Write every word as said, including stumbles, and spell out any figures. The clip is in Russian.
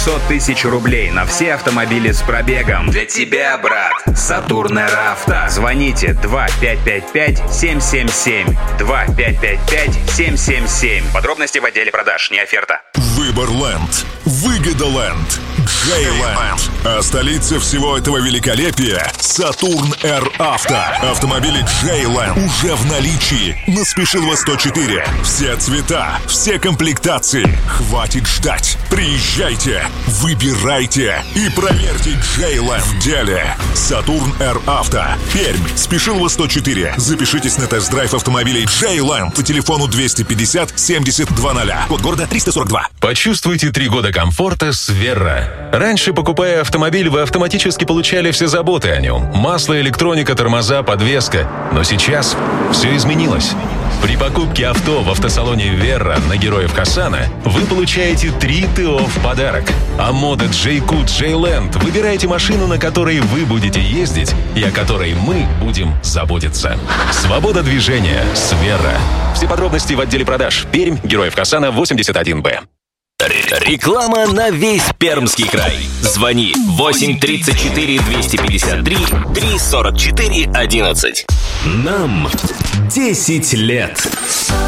пятьсот тысяч рублей на все автомобили с пробегом. Для тебя, брат. Сатурн Эр Авто. Звоните два пять пять пять семь семь семь. два пять пять пять семь семь семь. Подробности в отделе продаж, не оферта. Выборленд. Выгодоленд. Джейленд. А столица всего этого великолепия — Сатурн Эр Авто. Автомобили Джейленд уже в наличии на Спешилова сто четыре. Все цвета, все комплектации. Хватит ждать. Приезжайте, выбирайте и проверьте Джейленд в деле. Сатурн Эр Авто. Пермь. Спешилова сто четыре. Запишитесь на тест-драйв автомобилей Джейленд по телефону двести пятьдесят семьдесят два ноль. Код города триста сорок два. Почувствуйте три года комфорта с Верра. Раньше, покупая автомобиль, вы автоматически получали все заботы о нем. Масло, электроника, тормоза, подвеска. Но сейчас все изменилось. При покупке авто в автосалоне Верра на Героев Хасана вы получаете три ТО в подарок. А мода Джейку Джейленд. Выбирайте машину, на которой вы будете ездить и о которой мы будем заботиться. Свобода движения с Верра. Все подробности в отделе продаж. Пермь, Героев Хасана, восемьдесят один Б. Реклама на весь Пермский край. Звони восемь тридцать четыре двести пятьдесят три три сорок четыре одиннадцать. Нам десять лет.